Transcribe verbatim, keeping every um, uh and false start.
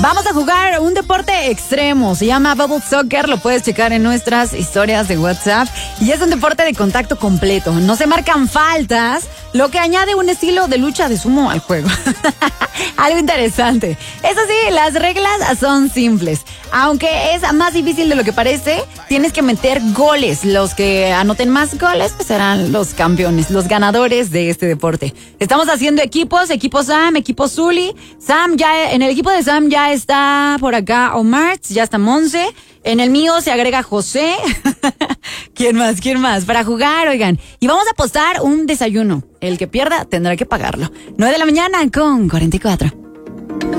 Vamos a jugar un deporte extremo. Se llama Bubble Soccer. Lo puedes checar en nuestras historias de WhatsApp. Y es un deporte de contacto completo. No se marcan faltas, lo que añade un estilo de lucha de sumo al juego. Algo interesante. Eso sí, las reglas son simples. Aunque es más difícil de lo que parece, tienes que meter goles. Los que anoten más goles pues serán los campeones, los ganadores de este deporte. Estamos haciendo equipos, equipo Sam, equipo Zuli. Sam ya, en el equipo de Sam ya está por acá Omar, ya está Monse. En el mío se agrega José. ¿Quién más? ¿Quién más? Para jugar, oigan. Y vamos a apostar un desayuno. El que pierda tendrá que pagarlo. nueve de la mañana con cuarenta y cuatro.